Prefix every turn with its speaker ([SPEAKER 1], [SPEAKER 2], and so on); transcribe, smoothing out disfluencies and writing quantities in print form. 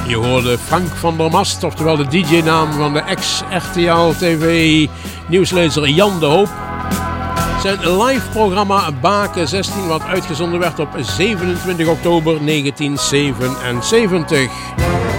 [SPEAKER 1] Je hoorde Frank van der Mast, oftewel de DJ-naam van de ex-RTL-TV-nieuwslezer Jan de Hoop. Zijn live-programma Baken 16, wat uitgezonden werd op 27 oktober 1977.